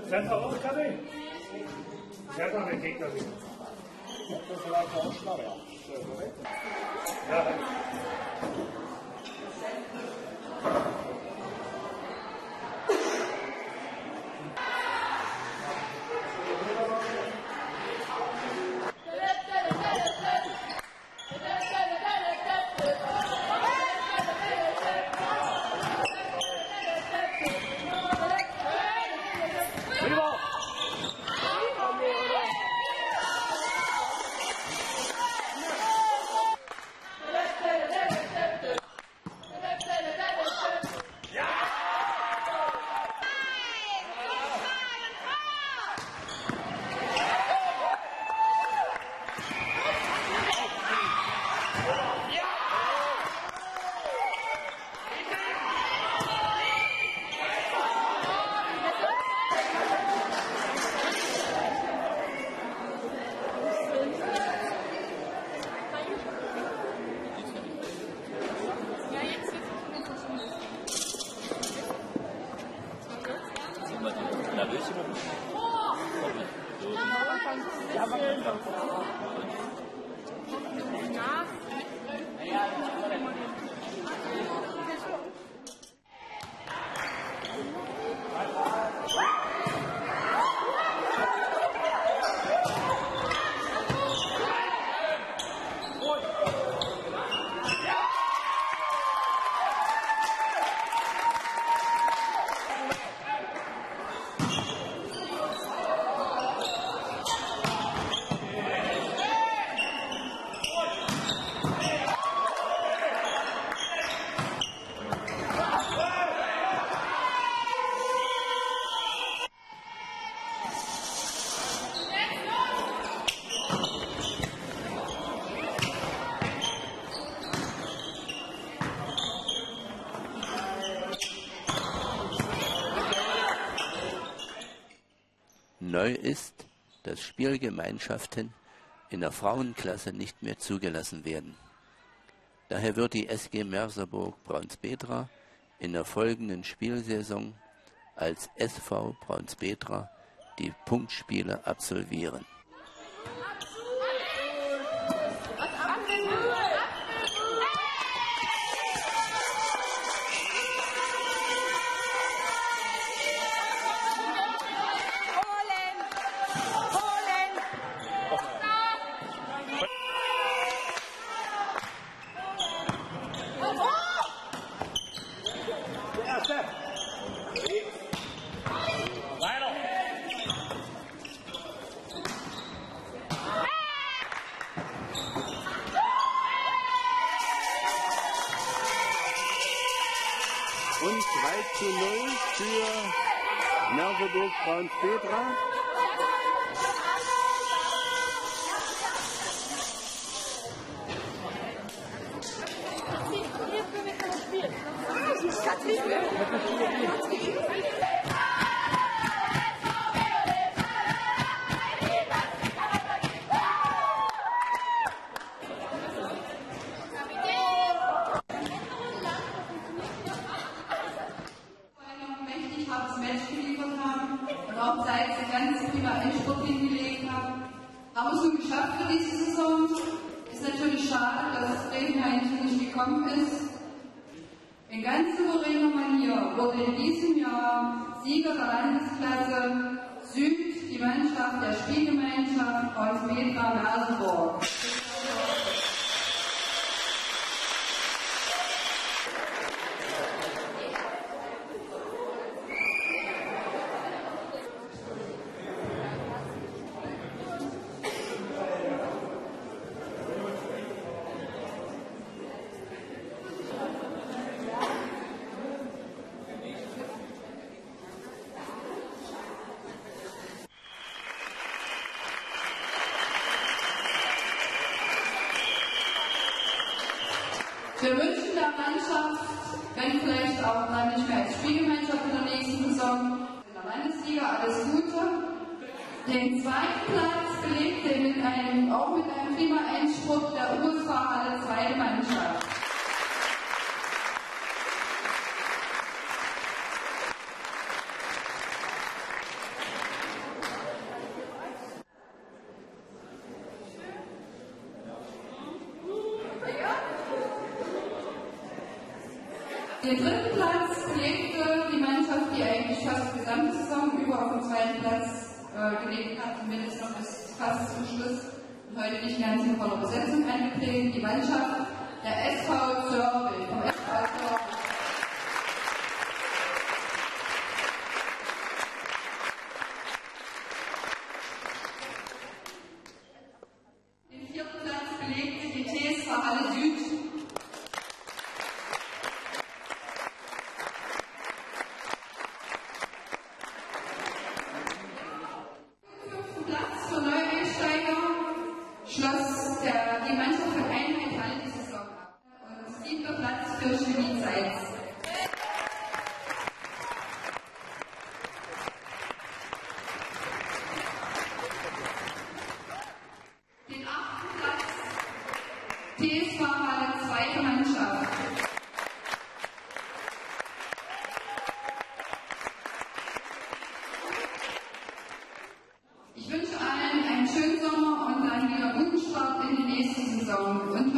Treffer auch, Kaffee? Treffer mit Gegner wieder. Das ist vielleicht auch schneller. Ja. Neu ist, dass Spielgemeinschaften in der Frauenklasse nicht mehr zugelassen werden. Daher wird die SG Merseburg Braunspetra in der folgenden Spielsaison als SV Braunspetra die Punktspiele absolvieren. Und 3:0 für Merseburg Braunspetra. Auch seit sie ganz prima Endspurt hingelegt haben. Haben wir schon geschafft für diese Saison. Ist natürlich schade, dass Bredenheim nicht gekommen ist. In ganz souveräner Manier wurde in diesem Jahr Sieger der Landesklasse Süd die Mannschaft der Spielgemeinschaft Braunspetra Merseburg. Wir wünschen der Mannschaft, wenn vielleicht auch dann nicht mehr als Spielgemeinschaft in der nächsten Saison, in der Landesliga alles Gute. Den zweiten Platz belegte auch mit einem prima Endspurt der USV Halle 2 Mannschaft. Den dritten Platz belegte die Mannschaft, die eigentlich fast die gesamte Saison über auf dem zweiten Platz gelegt hat, zumindest noch bis fast zum Schluss und heute nicht ganz in voller Besetzung angetreten, die Mannschaft der SV Zörpel. Vom SV Zörpel. Den vierten Platz belegte die TSV Halle Süd. Platz für Neueinsteiger schloss die Mannschaft von Einheit Halle die Saison ab. Und 7. Platz für Chemie Zeitz. Den 8. Platz TSV Halle 2. Mannschaft. Ich wünsche allen einen schönen Sommer und einen wieder guten Start in die nächste Saison. Und